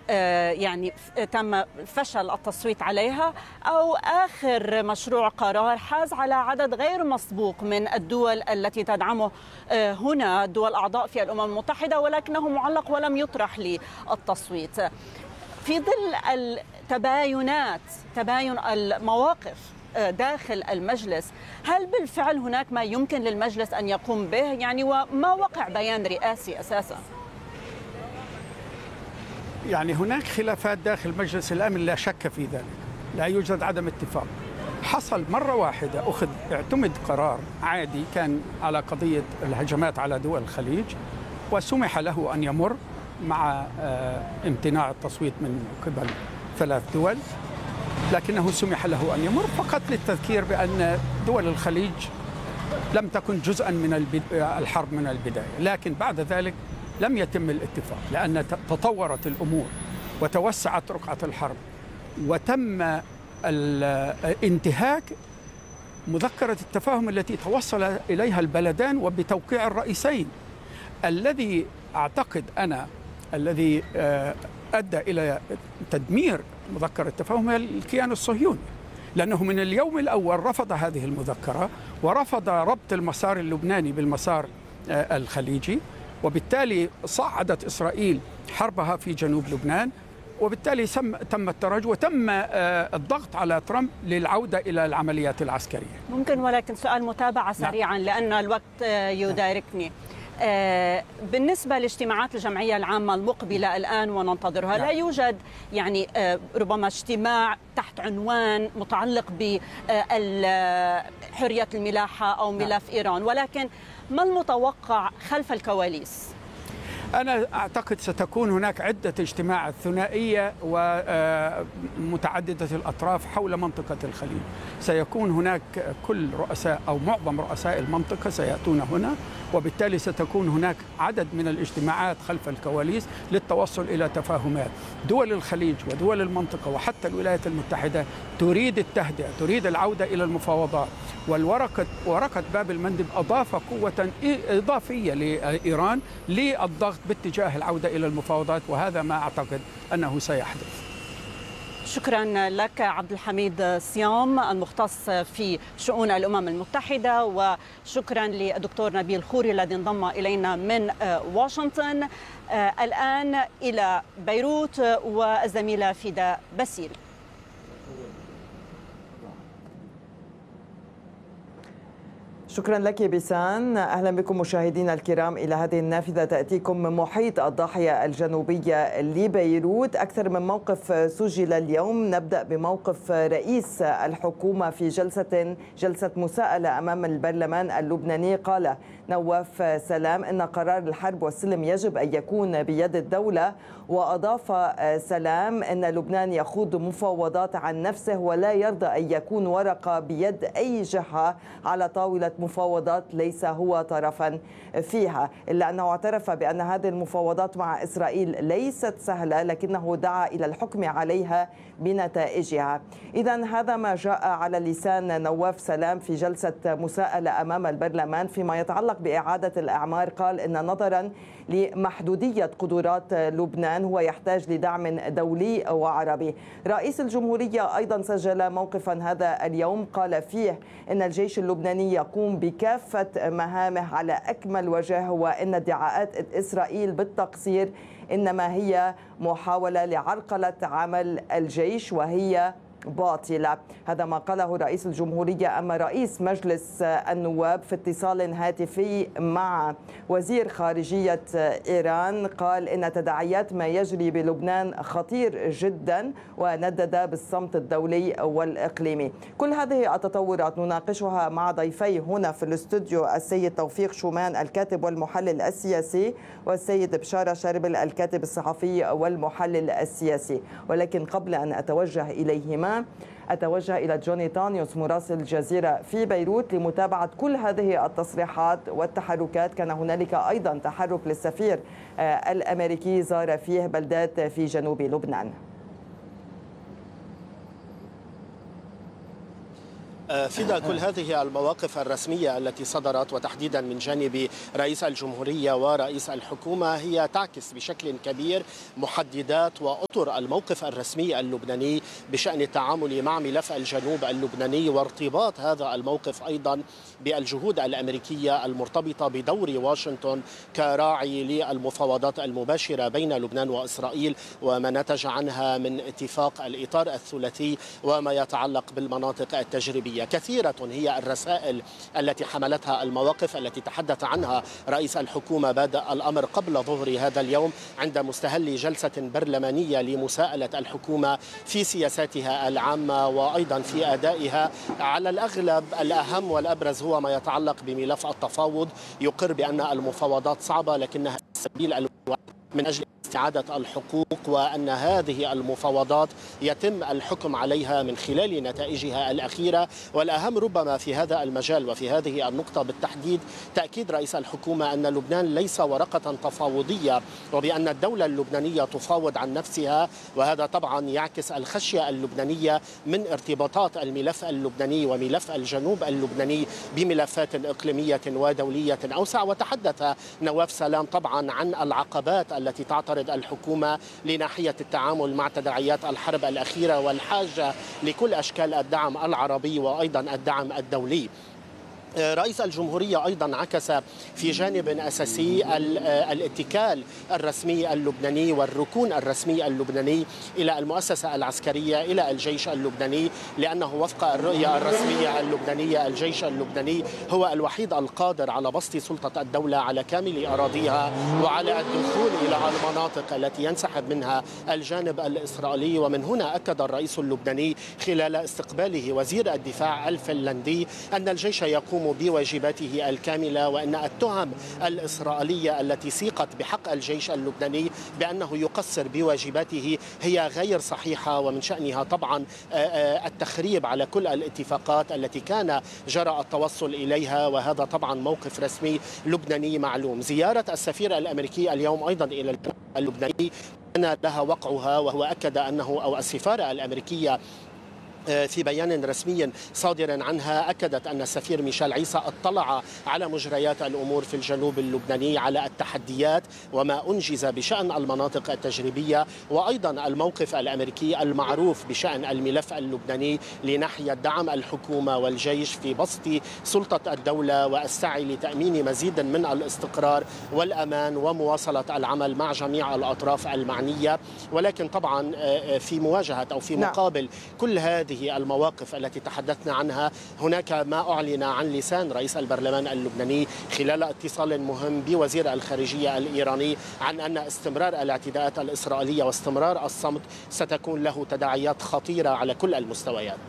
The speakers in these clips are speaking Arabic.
يعني تم فشل التصويت عليها، أو آخر مشروع قرار حاز على عدد غير مسبوق من الدول التي تدعمه هنا، دول أعضاء في الأمم المتحدة، ولكنه معلق ولم يطرح للتصويت. في ظل تباين المواقف داخل المجلس، هل بالفعل هناك ما يمكن للمجلس أن يقوم به؟ يعني وما وقع بيان رئاسي أساسا؟ يعني هناك خلافات داخل مجلس الأمن لا شك في ذلك، لا يوجد عدم اتفاق. حصل مرة واحدة اعتمد قرار عادي كان على قضية الهجمات على دول الخليج، وسمح له أن يمر مع امتناع التصويت من قبل 3 دول، لكنه سمح له أن يمر فقط للتذكير بأن دول الخليج لم تكن جزءا من الحرب من البداية. لكن بعد ذلك لم يتم الاتفاق، لأن تطورت الأمور وتوسعت رقعة الحرب، وتم انتهاك مذكرة التفاهم التي توصل إليها البلدان وبتوقيع الرئيسين. الذي أعتقد أنا الذي أدى إلى تدمير مذكرة التفاهم هي الكيان الصهيوني، لأنه من اليوم الأول رفض هذه المذكرة ورفض ربط المسار اللبناني بالمسار الخليجي، وبالتالي صعدت إسرائيل حربها في جنوب لبنان، وبالتالي تم التراجع وتم الضغط على ترامب للعودة إلى العمليات العسكرية. ممكن ولكن سؤال متابعة سريعا لأن الوقت يداركني. بالنسبة لاجتماعات الجمعية العامة المقبلة الآن وننتظرها، لا يوجد يعني ربما اجتماع تحت عنوان متعلق بحرية الملاحة أو ملف إيران، ولكن ما المتوقع خلف الكواليس؟ أنا أعتقد ستكون هناك عدة اجتماعات ثنائية ومتعددة الأطراف حول منطقة الخليج. سيكون هناك كل رؤساء أو معظم رؤساء المنطقة سيأتون هنا، وبالتالي ستكون هناك عدد من الاجتماعات خلف الكواليس للتوصل إلى تفاهمات. دول الخليج ودول المنطقة وحتى الولايات المتحدة تريد التهدئة، تريد العودة إلى المفاوضات، ورقة باب المندب أضاف قوة إضافية لإيران للضغط باتجاه العودة إلى المفاوضات، وهذا ما أعتقد أنه سيحدث. شكرا لك عبد الحميد صيام المختص في شؤون الأمم المتحدة، وشكرا للدكتور نبيل خوري الذي انضم إلينا من واشنطن. الآن إلى بيروت والزميلة فداء باسيل. شكرا لك بيسان. أهلا بكم مشاهدينا الكرام إلى هذه النافذة تأتيكم من محيط الضاحية الجنوبية لبيروت. أكثر من موقف سجل اليوم. نبدأ بموقف رئيس الحكومة في جلسة مساءلة أمام البرلمان اللبناني. قال نواف سلام إن قرار الحرب والسلم يجب أن يكون بيد الدولة، وأضاف سلام إن لبنان يخوض مفاوضات عن نفسه ولا يرضى أن يكون ورقة بيد أي جهة على طاولة مفاوضات ليس هو طرفا فيها، إلا أنه اعترف بأن هذه المفاوضات مع إسرائيل ليست سهلة، لكنه دعا إلى الحكم عليها بنتائجها. إذن هذا ما جاء على لسان نواف سلام في جلسة مساءلة أمام البرلمان. فيما يتعلق بإعادة الأعمار، قال إن نظرا لمحدودية قدرات لبنان هو يحتاج لدعم دولي وعربي. رئيس الجمهورية أيضا سجل موقفا هذا اليوم، قال فيه إن الجيش اللبناني يقوم بكافة مهامه على أكمل وجه، وإن ادعاءات إسرائيل بالتقصير إنما هي محاولة لعرقلة عمل الجيش وهي باطلة. هذا ما قاله رئيس الجمهورية. أما رئيس مجلس النواب في اتصال هاتفي مع وزير خارجية إيران قال إن تداعيات ما يجري بلبنان خطير جدا، وندد بالصمت الدولي والإقليمي. كل هذه التطورات نناقشها مع ضيفي هنا في الاستوديو، السيد توفيق شومان الكاتب والمحلل السياسي، والسيد بشارة شاربل الكاتب الصحفي والمحلل السياسي. ولكن قبل أن أتوجه إليهما أتوجه إلى جوني تانيوس مراسل الجزيرة في بيروت لمتابعة كل هذه التصريحات والتحركات. كان هنالك أيضا تحرك للسفير الأمريكي زار فيه بلدات في جنوب لبنان. فيدا، كل هذه المواقف الرسمية التي صدرت وتحديدا من جانب رئيس الجمهورية ورئيس الحكومة هي تعكس بشكل كبير محددات وأطر الموقف الرسمي اللبناني بشأن التعامل مع ملف الجنوب اللبناني، وارتباط هذا الموقف أيضا بالجهود الأمريكية المرتبطة بدور واشنطن كراعي للمفاوضات المباشرة بين لبنان وإسرائيل وما نتج عنها من اتفاق الإطار الثلاثي وما يتعلق بالمناطق التجريبية. كثيرة هي الرسائل التي حملتها المواقف التي تحدث عنها رئيس الحكومة بادئ الأمر قبل ظهر هذا اليوم عند مستهل جلسة برلمانية لمساءلة الحكومة في سياساتها العامة وأيضا في أدائها. على الأغلب الأهم والأبرز هو ما يتعلق بملف التفاوض، يقر بأن المفاوضات صعبة لكنها السبيل الوحيد من أجل استعادة الحقوق، وأن هذه المفاوضات يتم الحكم عليها من خلال نتائجها الأخيرة. والأهم ربما في هذا المجال وفي هذه النقطة بالتحديد تأكيد رئيس الحكومة أن لبنان ليس ورقة تفاوضية، وبأن الدولة اللبنانية تفاوض عن نفسها، وهذا طبعا يعكس الخشية اللبنانية من ارتباطات الملف اللبناني وملف الجنوب اللبناني بملفات إقليمية ودولية أوسع. وتحدث نواف سلام طبعا عن العقبات التي تعترض الحكومة لناحية التعامل مع تداعيات الحرب الأخيرة والحاجة لكل أشكال الدعم العربي وأيضا الدعم الدولي. رئيس الجمهورية أيضا عكس في جانب أساسي الاتكال الرسمي اللبناني والركون الرسمي اللبناني إلى المؤسسة العسكرية، إلى الجيش اللبناني، لأنه وفق الرؤية الرسمية اللبنانية الجيش اللبناني هو الوحيد القادر على بسط سلطة الدولة على كامل أراضيها وعلى الدخول إلى المناطق التي ينسحب منها الجانب الإسرائيلي. ومن هنا أكد الرئيس اللبناني خلال استقباله وزير الدفاع الفنلندي أن الجيش يقوم بواجباته الكاملة، وأن التهم الإسرائيلية التي سيقت بحق الجيش اللبناني بأنه يقصر بواجباته هي غير صحيحة، ومن شأنها طبعا التخريب على كل الاتفاقات التي كان جرى التوصل إليها، وهذا طبعا موقف رسمي لبناني معلوم. زيارة السفير الأمريكي اليوم أيضا إلى اللبناني كان لها وقعها، وهو أكد أنه أو السفارة الأمريكية في بيان رسمي صادر عنها أكدت أن السفير ميشيل عيسى اطلع على مجريات الأمور في الجنوب اللبناني، على التحديات وما أنجز بشأن المناطق التجريبية، وأيضا الموقف الأمريكي المعروف بشأن الملف اللبناني لناحية دعم الحكومة والجيش في بسط سلطة الدولة والسعي لتأمين مزيد من الاستقرار والأمان ومواصلة العمل مع جميع الأطراف المعنية. ولكن طبعا في مواجهة أو في مقابل كل هذه المواقف التي تحدثنا عنها هناك ما أعلن عن لسان رئيس البرلمان اللبناني خلال اتصال مهم بوزير الخارجية الإيراني عن أن استمرار الاعتداءات الإسرائيلية واستمرار الصمت ستكون له تداعيات خطيرة على كل المستويات.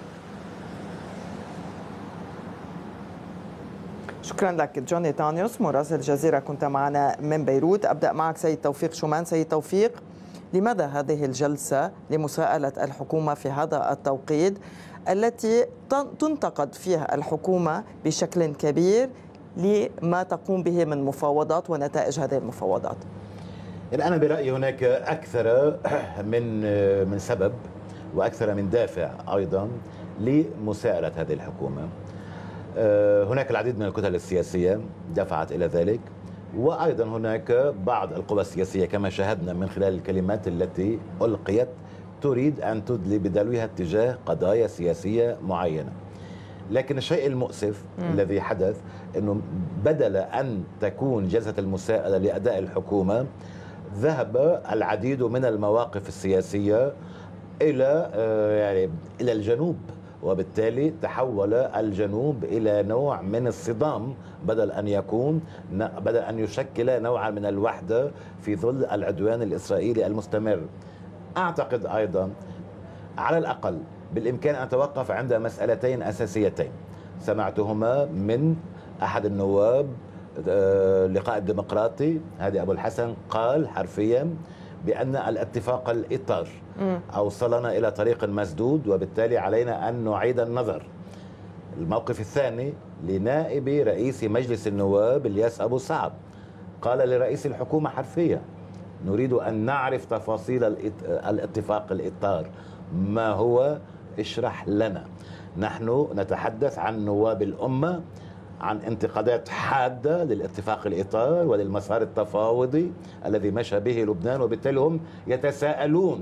شكرا لك جوني تانيوس مراسل الجزيرة، كنت معنا من بيروت. أبدأ معك سيد توفيق شومان. سيد توفيق، لماذا هذه الجلسة لمساءلة الحكومة في هذا التوقيت التي تنتقد فيها الحكومة بشكل كبير لما تقوم به من مفاوضات ونتائج هذه المفاوضات؟ أنا برأيي هناك أكثر من سبب وأكثر من دافع أيضا لمساءلة هذه الحكومة. هناك العديد من الكتل السياسية دفعت إلى ذلك، وأيضا هناك بعض القوى السياسية كما شاهدنا من خلال الكلمات التي ألقيت تريد أن تدلي بدلوها اتجاه قضايا سياسية معينة. لكن الشيء المؤسف الذي حدث أنه بدل أن تكون جلسة المساءلة لأداء الحكومة، ذهب العديد من المواقف السياسية إلى الجنوب، وبالتالي تحول الجنوب إلى نوع من الصدام بدل أن يشكل نوعا من الوحدة في ظل العدوان الإسرائيلي المستمر. أعتقد أيضا على الأقل بالإمكان أن أتوقف عند مسألتين أساسيتين سمعتهما من أحد النواب اللقاء الديمقراطي هادي أبو الحسن، قال حرفيا بأن الاتفاق الإطار أوصلنا إلى طريق مسدود، وبالتالي علينا أن نعيد النظر. الموقف الثاني لنائب رئيس مجلس النواب الياس أبو صعب، قال لرئيس الحكومة حرفيا نريد أن نعرف تفاصيل الاتفاق الإطار، ما هو؟ اشرح لنا. نحن نتحدث عن نواب الأمة، عن انتقادات حادة للاتفاق الإطار وللمسار التفاوضي الذي مشى به لبنان، وبالتالي هم يتساءلون